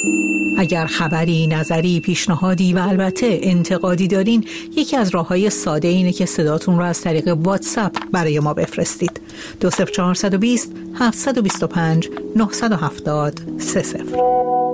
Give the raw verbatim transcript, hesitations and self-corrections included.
اگر خبری، نظری، پیشنهادی و البته انتقادی دارین، یکی از راه‌های ساده اینه که صداتون رو از طریق واتساپ برای ما بفرستید. دو صفر چهار دو صفر هفت دو پنج نه هفت صفر سه صفر